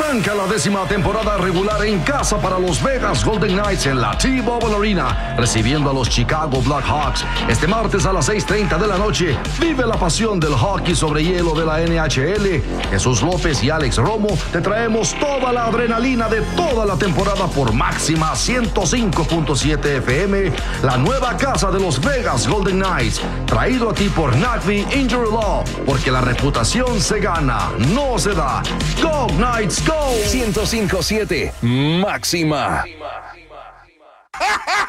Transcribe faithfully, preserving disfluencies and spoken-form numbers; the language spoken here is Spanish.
Arranca la décima temporada regular en casa para los Vegas Golden Knights en la T-Mobile Arena, recibiendo a los Chicago Blackhawks. Este martes a las seis treinta de la noche, vive la pasión del hockey sobre hielo de la N H L. Jesús López y Alex Romo te traemos toda la adrenalina de toda la temporada por Máxima ciento cinco punto siete F M, la nueva casa de los Vegas Golden Knights. Traído a ti por Nagby Injury Law, porque la reputación se gana, no se da. Go Knights, go! ciento cinco punto siete Máxima.